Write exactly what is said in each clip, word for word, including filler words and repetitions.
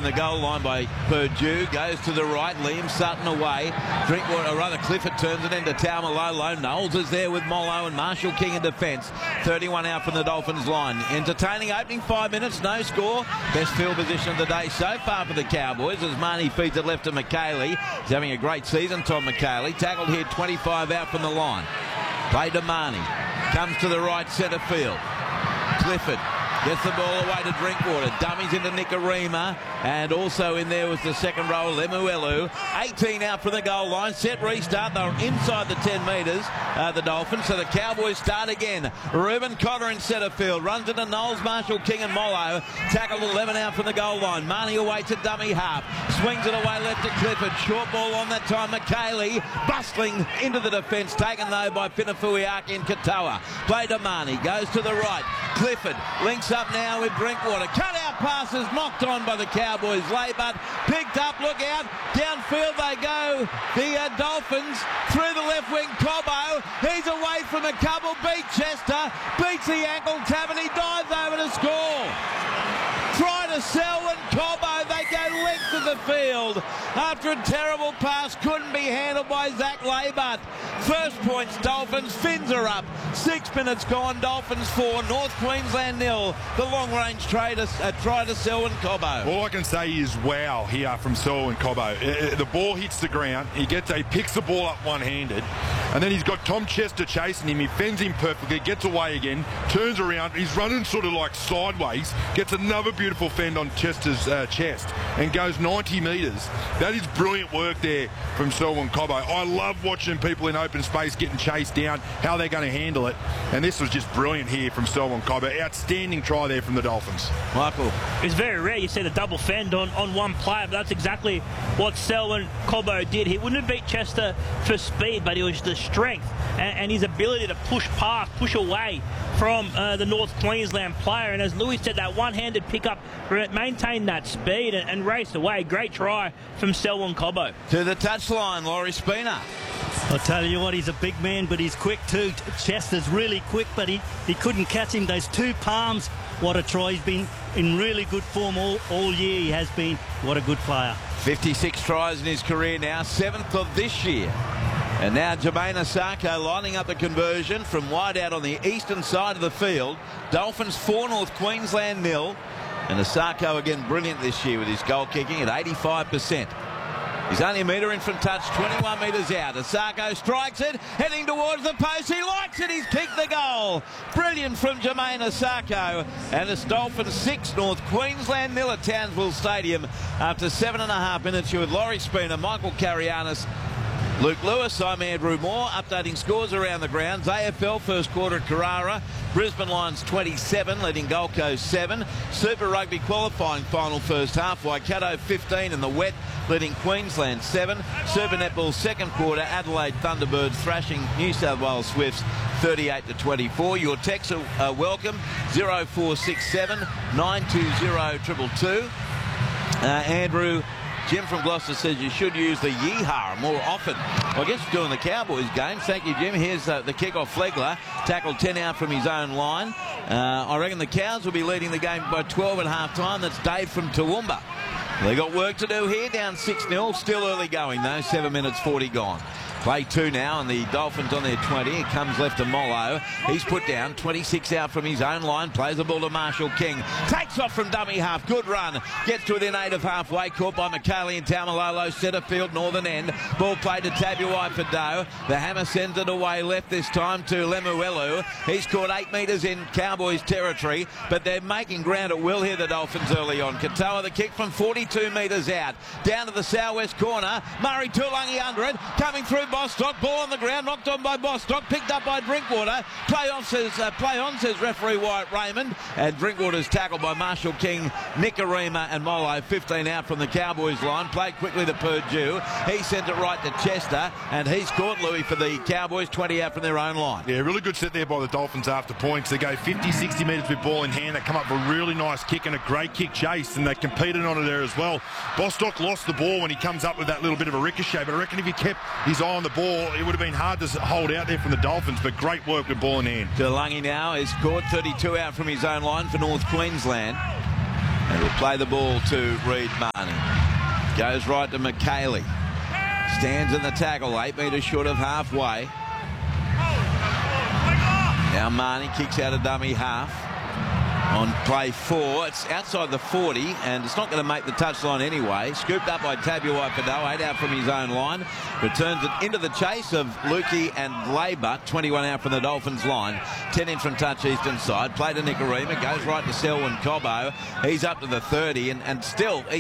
the goal line by Purdue. Goes to the right. Liam Sutton away. Drinkwater, or rather Clifford turns it into Taumalolo. Knowles is there with Mollo and Marshall King in defence. thirty-one out from the Dolphins line. Entertaining opening five minutes. No score. Best field position of the day so far for the Cowboys as Marnie feeds it left to McKaylee. He's having a great season, Tom McKaylee. Tackled here, twenty-five out from the line. Play to Marnie. Comes to the right centre field. Clifford gets the ball away to Drinkwater. Dummies into Nicarima. And also in there was the second row, Lemuelu. eighteen out from the goal line. Set restart. They're inside the ten metres, uh, the Dolphins. So the Cowboys start again. Reuben Cotter in centre field. Runs into Knowles, Marshall King and Mollo. Tackled eleven out from the goal line. Marnie awaits a dummy half. Swings it away left to Clifford. Short ball on that time. McKaylee bustling into the defence. Taken though by Pinafuiaki and Katoa. Play to Marnie. Goes to the right. Clifford links up now with Drinkwater. Cut out passes knocked on by the Cowboys. Laybutt picked up. Look out. Downfield they go. The uh, Dolphins through the left wing. Cobbo. He's away from a couple. Beat Chester. Beats the ankle tab and he dives over to score. Try to Selwyn Cobbo. They go length of the field after a terrible pass couldn't be handled by Zach Laybutt. First points Dolphins. Fins are up. Six minutes gone. Dolphins four. North Queensland nil. The long range try to, uh, try to Selwyn Cobbo. All I can say is wow here from Selwyn Cobbo. Uh, the ball hits the ground. He gets he picks the ball up one-handed. And then he's got Tom Chester chasing him. He fends him perfectly. Gets away again. Turns around. He's running sort of like sideways. Gets another beautiful fend on Chester's uh, chest and goes ninety metres. That is brilliant work there from Selwyn Cobbo. I love watching people in open space getting chased down, how they're going to handle it. And this was just brilliant here from Selwyn Cobbo. Outstanding try there from the Dolphins. Michael. It's very rare you see the double fend on, on one player, but that's exactly what Selwyn Cobbo did. He wouldn't have beat Chester for speed, but it was the strength and, and his ability to push past, push away from uh, the North Queensland player. And as Louis said, that one-handed pickup maintained that speed and, and raced away. Great try from Selwyn Cobbo. To the touchline, Laurie Spina. I'll tell you what, he's a big man, but he's quick too. Chester's really quick, but he, he couldn't catch him. Those two palms, what a try. He's been in really good form all, all year. He has been. What a good player. fifty-six tries in his career now, seventh of this year. And now Jermaine Asako lining up the conversion from wide out on the eastern side of the field. Dolphins four, North Queensland nil. And Asako again brilliant this year with his goal kicking at eighty-five percent. He's only a metre in from touch, twenty-one metres out. Asako strikes it, heading towards the post. He likes it, he's kicked the goal. Brilliant from Jermaine Asako. And it's Dolphins six, North Queensland nil at Townsville Stadium. After seven and a half minutes, you're with Laurie Spina, Michael Carianis, Luke Lewis. I'm Andrew Moore, updating scores around the grounds. A F L first quarter at Carrara. Brisbane Lions twenty-seven, leading Gold Coast seven. Super Rugby qualifying final first half. Waikato fifteen in the wet, leading Queensland seven. Super Netball second quarter. Adelaide Thunderbirds thrashing New South Wales Swifts thirty-eight to twenty-four. Your texts are uh, welcome. zero four six seven, nine two zero, two two two. Uh, Andrew, Jim from Gloucester says you should use the yeehaw more often. Well, I guess doing the Cowboys game. Thank you, Jim. Here's uh, the kick-off. Flegler tackled ten out from his own line. Uh, I reckon the Cows will be leading the game by twelve at half-time. That's Dave from Toowoomba. They got work to do here, down six nil. Still early going, though. seven minutes forty gone. Play two now, and the Dolphins on their twenty. It comes left to Mollo. He's put down, twenty-six out from his own line. Plays the ball to Marshall King. Takes off from dummy half. Good run. Gets to within eight of halfway. Caught by McKaylee and Taumalolo. Centre field, northern end. Ball played to Tabuai for Doe. The Hammer sends it away left this time to Lemuelu. He's caught eight metres in Cowboys territory, but they're making ground at will here, the Dolphins, early on. Katoa, the kick from forty-two metres out. Down to the southwest corner. Murray Tuolangi under it. Coming through Bostock, ball on the ground, knocked on by Bostock, picked up by Drinkwater. Play on, says, uh, play on, says referee Wyatt Raymond. And Drinkwater's tackled by Marshall King, Nicarima and Mollo. fifteen out from the Cowboys line. Played quickly to Purdue. He sent it right to Chester, and he's caught Louis for the Cowboys, twenty out from their own line. Yeah, really good set there by the Dolphins after points. They go fifty, sixty metres with ball in hand. They come up with a really nice kick and a great kick chase, and they competed on it there as well. Bostock lost the ball when he comes up with that little bit of a ricochet, but I reckon if he kept his eye on the ball, it would have been hard to hold out there from the Dolphins, but great work with ball in hand. Tuolangi now is caught, thirty-two out from his own line for North Queensland. And will play the ball to Reed Marnie. Goes right to McKaylee. Stands in the tackle, eight metres short of halfway. Now Marnie kicks out a dummy half on play four. It's outside the forty, and it's not going to make the touchline anyway. Scooped up by Tabuai-Fidow, eight out from his own line. Returns it into the chase of Lukey and Labour, twenty-one out from the Dolphins line. ten in from touch eastern side. Play to Nicarima, goes right to Selwyn Cobbo. He's up to the thirty, and, and still... He,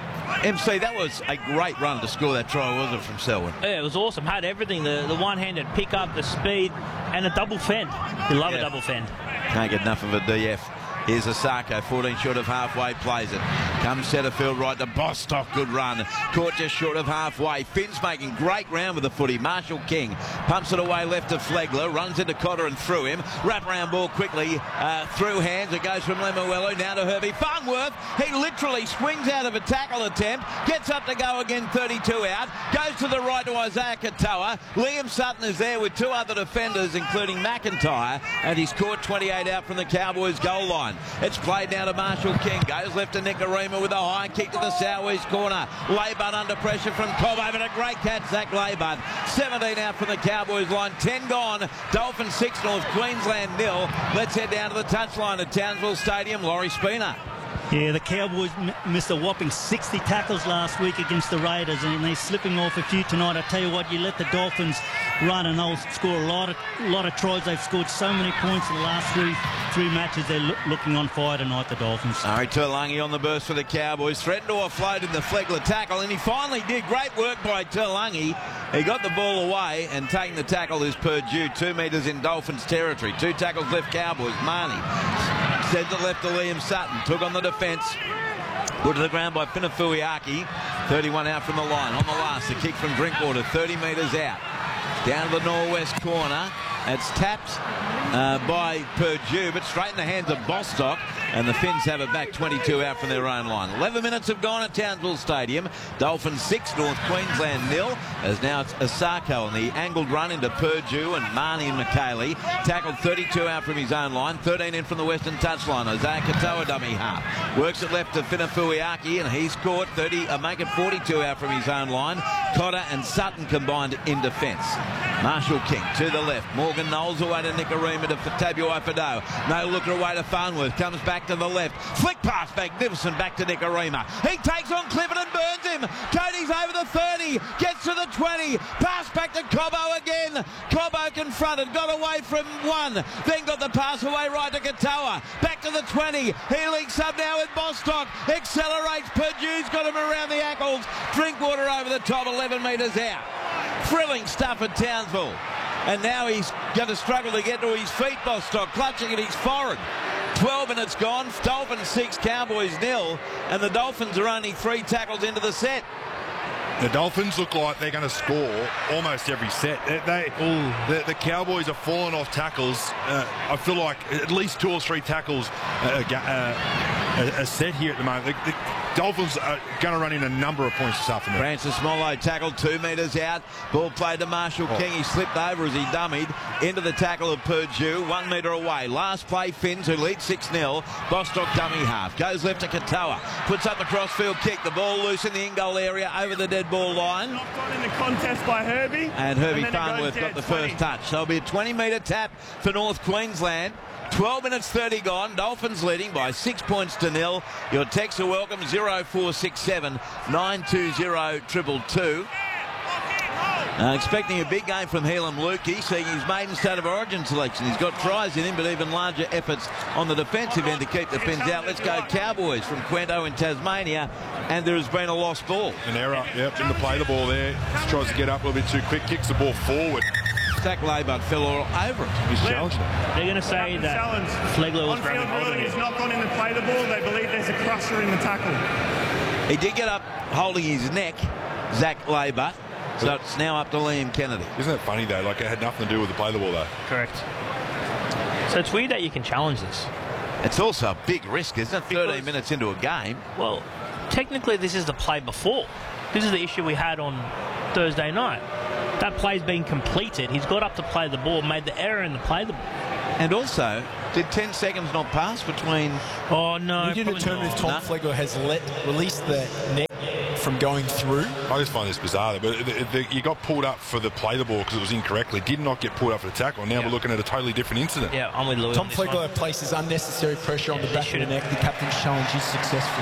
M C, that was a great run to score that try, wasn't it, from Selwyn? Yeah, it was awesome. Had everything. The, the one-handed pick-up, the speed, and a double fend. You love yeah. a double fend. Can't get enough of a D F. Here's Asako, fourteen short of halfway, plays it. Comes Setterfield right to Bostock, good run. Caught just short of halfway. Finn's making great ground with the footy. Marshall King pumps it away left to Flegler, runs into Cotter and through him. Wrap around ball quickly, uh, through hands. It goes from Lemuelu now to Herbie Farnworth. He literally swings out of a tackle attempt, gets up to go again, thirty-two out. Goes to the right to Isaiah Katoa. Liam Sutton is there with two other defenders, including McIntyre, and he's caught twenty-eight out from the Cowboys goal line. It's played now to Marshall King. Goes left to Nicarima with a high kick to the southeast corner. Laybud under pressure from Cobbo, but a great catch, Zach Laybud. seventeen out from the Cowboys line. ten gone. Dolphins six, North Queensland nil. Let's head down to the touchline at Townsville Stadium. Laurie Spina. Yeah, the Cowboys missed a whopping sixty tackles last week against the Raiders, and they're slipping off a few tonight. I tell you what, you let the Dolphins run and they'll score a lot of lot of tries. They've scored so many points in the last three three matches. They're lo looking on fire tonight, the Dolphins. Ari Tuilagi on the burst for the Cowboys. Threatened to offload in the Flegler tackle, and he finally did. Great work by Tuilagi. He got the ball away, and taking the tackle is Purdue, two metres in Dolphins territory. Two tackles left Cowboys. Marnie sends it left to Liam Sutton. Took on the defence. Put to the ground by Finafuiaki. thirty-one out from the line. On the last, a kick from Drinkwater, thirty metres out. Down to the northwest corner. It's tapped uh, by Purdue, but straight in the hands of Bostock. And the Finns have it back, twenty-two out from their own line. eleven minutes have gone at Townsville Stadium. Dolphins six, North Queensland nil. As now it's Asako on the angled run into Purdue and Marnie and McKaylee. Tackled thirty-two out from his own line. thirteen in from the western touchline. Isaiah Katoa dummy half. Works it left to Finafuiaki, and he's caught thirty, uh, make it forty-two out from his own line. Cotter and Sutton combined in defence. Marshall King to the left. Morgan Knowles away to Nicarima to Tabuai-Fidow. No looker away to Farnworth. Comes back to the left. Flick pass magnificent back to Nicarima. He takes on Clifford and burns him. Cody's over the thirty. Gets to the twenty. Pass back to Cobbo again. Cobbo confronted. Got away from one. Then got the pass away right to Katoa. Back to the twenty. He links up now with Bostock. Accelerates. Purdue's got him around the ankles. Drinkwater over the top. eleven metres out. Thrilling stuff at Townsville. And now he's going to struggle to get to his feet, Bostock, clutching at his forehead. twelve minutes gone, Dolphins six, Cowboys nil, and the Dolphins are only three tackles into the set. The Dolphins look like they're going to score almost every set. They, they the, the Cowboys are falling off tackles. Uh, I feel like at least two or three tackles uh, uh, a, a set here at the moment. The, the Dolphins are going to run in a number of points this afternoon. Francis Mollo tackled two metres out. Ball played to Marshall oh. King. He slipped over as he dummied into the tackle of Purdue. One metre away. Last play, Finns, who lead six nil. Bostock dummy half. Goes left to Katoa. Puts up a crossfield kick. The ball loose in the in-goal area over the dead ball line. Knocked on in the contest by Herbie. And Herbie Farnworth got the first touch. So it'll be a twenty metre tap for North Queensland. twelve minutes thirty gone. Dolphins leading by six points to nil. Your texts are welcome. zero four six seven nine two zero two two two. Uh, expecting a big game from Helam Lukey, seeing his maiden state of origin selection. He's got tries in him, but even larger efforts on the defensive end to keep the Finns out. Let's go Cowboys from Quento in Tasmania, and there has been a lost ball. An error, yep, in the play the ball there. Just tries to get up a little bit too quick, kicks the ball forward. Zach Laybud fell all over it. He's challenging it. They're going to say that Flegler was grabbing hold of him. He's not gone in the play the ball. They believe there's a crusher in the tackle. He did get up holding his neck, Zach Laybud. So it's now up to Liam Kennedy. Isn't that funny, though? Like, it had nothing to do with the play the ball, though. Correct. So it's weird that you can challenge this. It's also a big risk, isn't it? thirteen because, minutes into a game. Well, technically, this is the play before. This is the issue we had on Thursday night. That play's been completed. He's got up to play the ball, made the error in the play the ball. And also, did ten seconds not pass between... Oh, no. Would you determine if Tom No. Flegler has let released the net from going through? I just find this bizarre, but the, the, you got pulled up for the play the ball because it was incorrectly. Did not get pulled up for the tackle. Now Yeah. we're looking at a totally different incident. Yeah, I'm with Louis Tom on this Flegler one. places unnecessary pressure on the he back of the should've- neck. The captain's challenge is successful.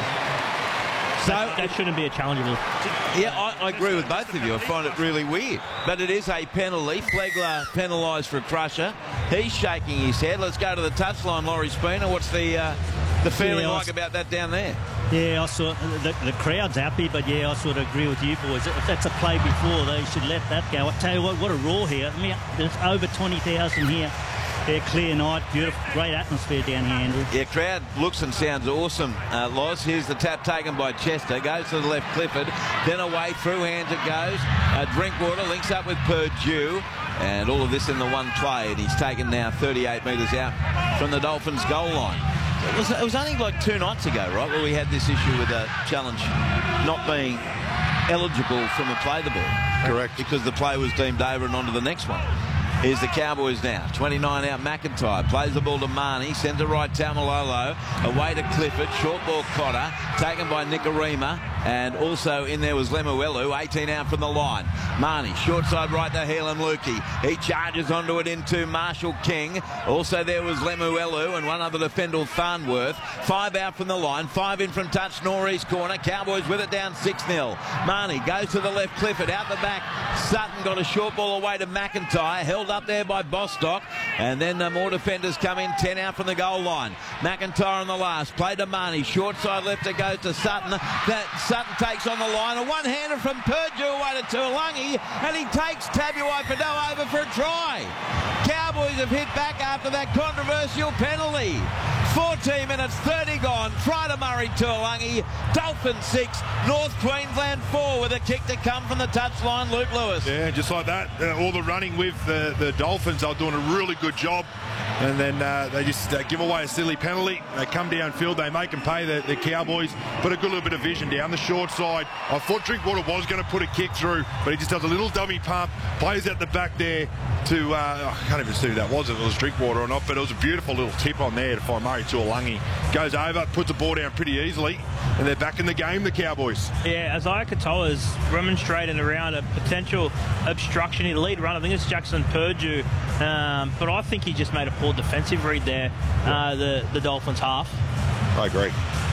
So, That shouldn't be a challengeable. yeah, I, I agree with both of you. I find it really weird. But it is a penalty. Flegler penalised for a crusher. He's shaking his head. Let's go to the touchline, Laurie Spooner. What's the uh, the feeling Yeah, I like was- about that down there? Yeah, I saw the, the crowd's happy, but yeah, I sort of agree with you boys. If that's a play before, they should let that go. I tell you what, what a roar here. I mean, there's over twenty thousand here. Yeah, clear night, beautiful, great atmosphere down here, Andrew. Yeah, crowd looks and sounds awesome, uh, Loz. Here's the tap taken by Chester. Goes to the left, Clifford. Then away, through hands it goes. Uh, Drinkwater links up with Purdue. And all of this in the one play. And he's taken now thirty-eight metres out from the Dolphins' goal line. It was, it was only like two nights ago, right, where we had this issue with a challenge not being eligible from a play the ball. Correct. Because the play was deemed over and on to the next one. Here's the Cowboys now. twenty-nine out McIntyre. Plays the ball to Marnie. Sends it right Tamalolo. Away to Clifford. Short ball Cotter. Taken by Nicarima. And also in there was Lemuelu. eighteen out from the line. Marnie. Short side right to Helam Lukey. He charges onto it into Marshall King. Also there was Lemuelu and one other defender, Farnworth. Five out from the line. Five in from touch. Northeast corner. Cowboys with it down six nil. Marnie goes to the left. Clifford out the back. Sutton got a short ball away to McIntyre. Held up there by Bostock. And then uh, more defenders come in. ten out from the goal line. McIntyre on the last. Play to Marnie. Short side left it goes to Sutton. That Sutton takes on the line. A one-hander from Purdue away to Tuolangi. And he takes Tabuai Fido over for a try. Cowboys have hit back after that controversial penalty. fourteen minutes, thirty gone. Try to Murray Tuolangi. Dolphins six, North Queensland four with a kick to come from the touchline, Luke Lewis. Yeah, just like that. Uh, all the running with the, the Dolphins are doing a really good job. And then uh, they just uh, give away a silly penalty. They come downfield, they make them pay the, the Cowboys. But a good little bit of vision down the short side. I thought Drinkwater was going to put a kick through, but he just does a little dummy pump. Plays out the back there to, uh, I can't even see who that was, if it was Drinkwater or not, but it was a beautiful little tip on there to find Murray Tuolangi. Goes over, puts the ball down pretty easily, and they're back in the game, the Cowboys. Yeah, Isaiah Katoa's remonstrating around a potential obstruction in lead run. I think it's Jackson Purdue, um, but I think he just made a poor defensive read there, uh, the, the Dolphins half. I agree.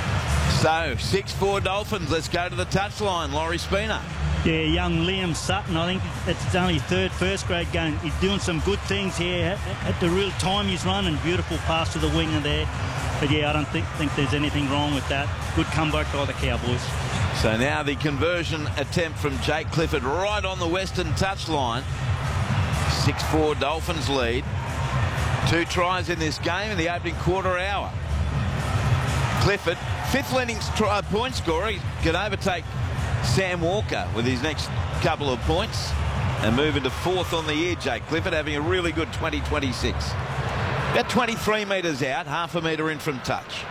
So, six four Dolphins. Let's go to the touchline, Laurie Spooner. Yeah, young Liam Sutton, I think it's only third first grade game. He's doing some good things here. At, at the real time he's running, beautiful pass to the winger there. But yeah, I don't think, think there's anything wrong with that. Good comeback by the Cowboys. So now the conversion attempt from Jake Clifford right on the western touchline. six four Dolphins lead. Two tries in this game in the opening quarter hour. Clifford, fifth leading try, point scorer. He can overtake Sam Walker with his next couple of points and move into fourth on the year. Jake Clifford having a really good twenty twenty-six. About twenty-three metres out, half a metre in from touch.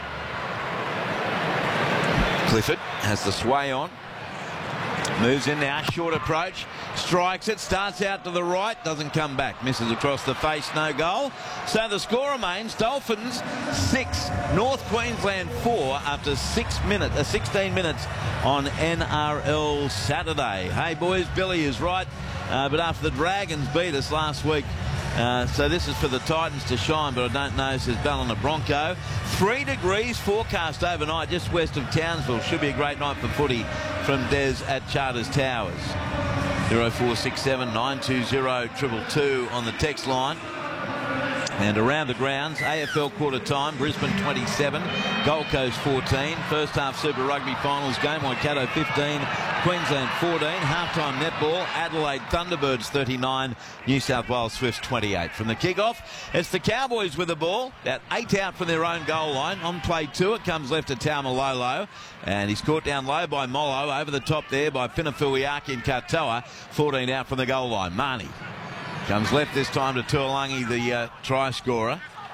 Clifford has the sway on. Moves in now, short approach, strikes it, starts out to the right, doesn't come back, misses across the face, no goal. So the score remains Dolphins six, North Queensland four after six minutes, uh, sixteen minutes on N R L Saturday. Hey boys, Billy is right, uh, but after the Dragons beat us last week, Uh, so this is for the Titans to shine, but I don't know, says Ballina Bronco. Three degrees forecast overnight just west of Townsville. Should be a great night for footy from Des at Charters Towers. zero four six seven nine two zero two two two on the text line. And around the grounds, A F L quarter time, Brisbane twenty-seven, Gold Coast fourteen. First half Super Rugby Finals game, Waikato fifteen, Queensland fourteen. Halftime netball, Adelaide Thunderbirds thirty-nine, New South Wales Swifts twenty-eight. From the kickoff, it's the Cowboys with the ball. About eight out from their own goal line. On play two, it comes left to Taumalolo. And he's caught down low by Mollo. Over the top there by Finafuiaki and Katoa. fourteen out from the goal line. Marnie comes left this time to Tuolangi, the uh, try scorer.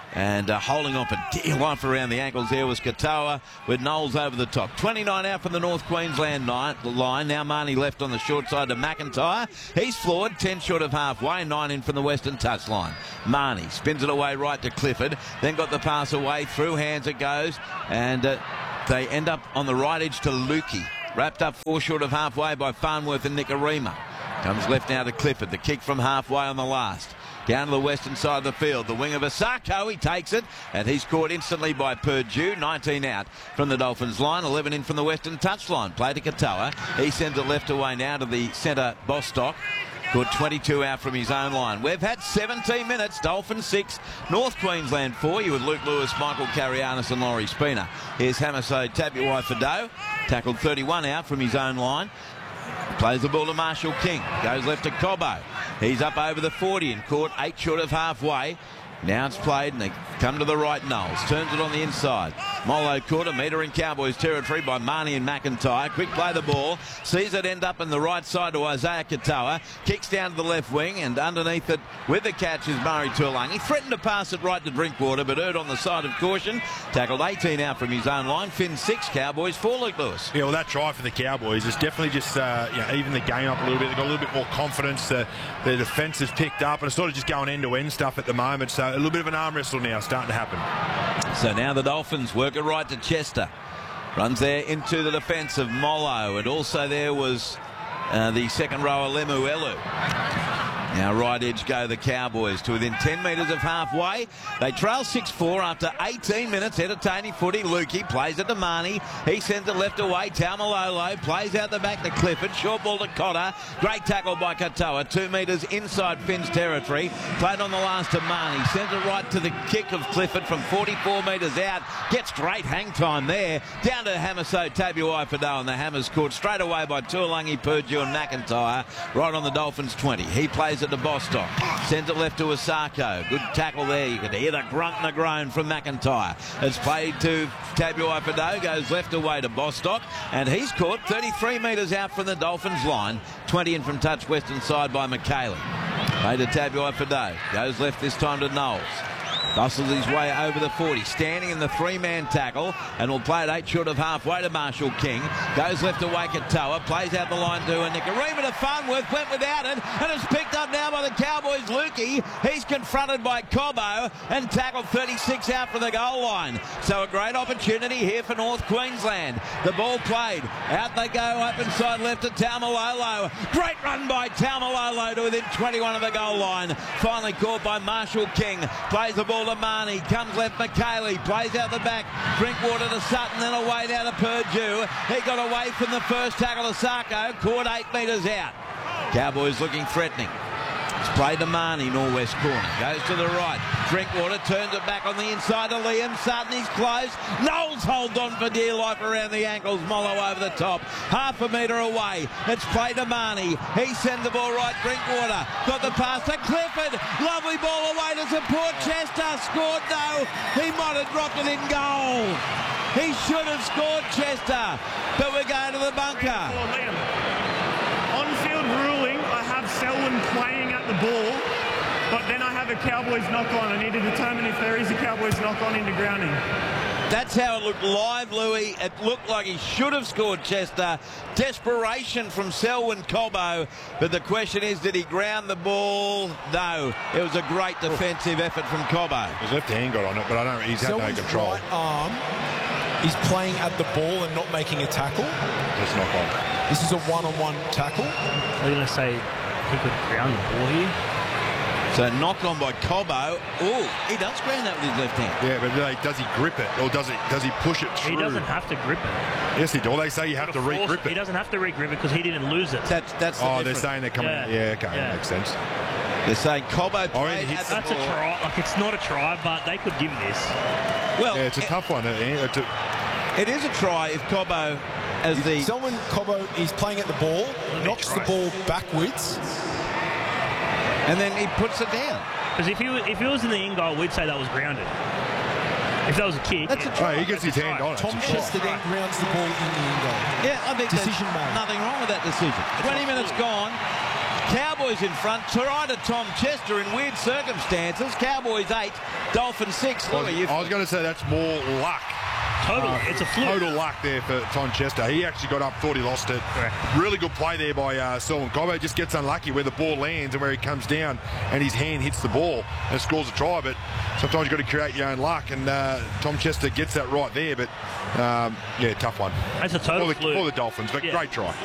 And uh, holding on for dear life around the ankles there was Katoa, with Knowles over the top. twenty-nine out from the North Queensland line. Now Marnie left on the short side to McIntyre. He's floored, ten short of halfway, nine in from the Western touch line. Marnie spins it away right to Clifford, then got the pass away, through hands it goes, and uh, they end up on the right edge to Lukey. Wrapped up four short of halfway by Farnworth and Nicarima. Comes left now to Clifford, the kick from halfway on the last. Down to the western side of the field, the wing of Asako, he takes it, and he's caught instantly by Purdue. nineteen out from the Dolphins line, eleven in from the western touchline. Play to Katoa, he sends it left away now to the centre Bostock. Caught twenty-two out from his own line. We've had seventeen minutes, Dolphins six, North Queensland four. You with Luke Lewis, Michael Carianis and Laurie Spina. Here's Hamiso Tabuai-Fidow, tackled thirty-one out from his own line. Plays the ball to Marshall King. Goes left to Cobbo. He's up over the forty and caught eight short of halfway. Now it's played and they come to the right. Knowles turns it on the inside. Molo caught a metre in Cowboys territory by Marnie and McIntyre. Quick play the ball. Sees it end up in the right side to Isaiah Katoa. Kicks down to the left wing, and underneath it with the catch is Murray Tuolangi. Threatened to pass it right to Drinkwater, but erred on the side of caution. Tackled eighteen out from his own line. Finn six, Cowboys four, Luke Lewis. Yeah, well, that try for the Cowboys is definitely just uh, you know, even the game up a little bit. They've got a little bit more confidence. Uh, the defence has picked up, and it's sort of just going end-to-end stuff at the moment. So a little bit of an arm wrestle now starting to happen. So now the Dolphins work it right to Chester. Runs there into the defence of Molo, and also there was uh, the second rower Lemuelu. Now right edge go the Cowboys to within ten metres of halfway. They trail six four after eighteen minutes. Entertaining footy. Lukey plays it to Marnie. He sends it left away. Taumalolo plays out the back to Clifford. Short ball to Cotter. Great tackle by Katoa. Two metres inside Finn's territory. Played on the last to Marnie. Sends it right to the kick of Clifford from forty-four metres out. Gets great hang time there. Down to Hamiso Tabuai-Fidow, and the Hammers caught straight away by Tuolangi, Purdue and McIntyre. Right on the Dolphins twenty. He plays it to Bostock. Sends it left to Asako. Good tackle there. You could hear the grunt and the groan from McIntyre. It's played to Tabuai-Fidow. Goes left away to Bostock. And he's caught thirty-three metres out from the Dolphins line. twenty in from touch western side by McKaylee. Played to Tabuai-Fidow. Goes left this time to Knowles. Bustles his way over the forty, standing in the three-man tackle, and will play it eight short of halfway to Marshall King. Goes left away Katoa, plays out the line to a Nicarima to Farnworth, went without it, and it's picked up now by the Cowboys. Lukey, he's confronted by Cobbo and tackled thirty-six out from the goal line. So a great opportunity here for North Queensland. The ball played, out they go, open side left to Taumalolo. Great run by Taumalolo to within twenty-one of the goal line. Finally caught by Marshall King, plays the ball to Marnie, comes left McKaylee, plays out the back, Drinkwater to Sutton, then away down to Purdue. He got away from the first tackle to Sarko, caught eight metres out. Cowboys looking threatening. It's played to Marnie, northwest corner. Goes to the right. Drinkwater turns it back on the inside to Liam Sutton. He's close. Knowles holds on for dear life around the ankles. Molo over the top. Half a metre away. It's played to Marnie. He sends the ball right. Drinkwater got the pass to Clifford. Lovely ball away to support Chester. Scored though. He might have dropped it in goal. He should have scored, Chester. But we're going to the bunker. On-field ruling, I have Selwyn playing at the ball, but then I have a Cowboys knock-on. I need to determine if there is a Cowboys knock-on into grounding. That's how it looked live, Louis. It looked like he should have scored, Chester. Desperation from Selwyn Cobbo. But the question is, did he ground the ball? No. It was a great defensive effort from Cobbo. His left hand got on it, but I don't. He's had no control. Right arm is playing at the ball and not making a tackle. Let's knock on. This is a one-on-one tackle. I'm going to say he could ground the ball here. So knocked on by Cobbo. Oh, he does ground that with his left hand. Yeah, but like, does he grip it or does he does he push it through? He doesn't have to grip it. Yes, he does. They say you have to re-grip it. He doesn't have to re-grip it because he didn't lose it. That's that's. The oh, difference. they're saying they're coming. Yeah, yeah okay, yeah. that makes sense. They're saying Cobbo played at the That's ball. a try. Like, it's not a try, but they could give this. Well, Yeah, it's a it, tough one. It's a, it is a try if Cobbo, as the Selwyn Cobbo is playing at the ball, knocks the ball backwards. and then he puts it down. Because if he was, if he was in the in goal, we'd say that was grounded. If that was a kick, That's a yeah. try. oh, he gets his That's a hand try. on it. Tom It's a try. Chester then grounds the ball in the end goal. Yeah, I think Decision there's made. nothing wrong with that decision. twenty minutes gone. Cowboys in front. Try to Tom Chester in weird circumstances. Cowboys eight, Dolphins six. I was, I was going to say that's more luck. Total. Uh, it's a fluke. Total luck there for Tom Chester. He actually got up, thought he lost it. Correct. Really good play there by uh, Selwyn Cobbo. Just gets unlucky where the ball lands and where he comes down and his hand hits the ball and scores a try. But sometimes you've got to create your own luck, and uh, Tom Chester gets that right there. But um, yeah, tough one. That's a total for the, fluke. for the Dolphins, but Yeah. great try.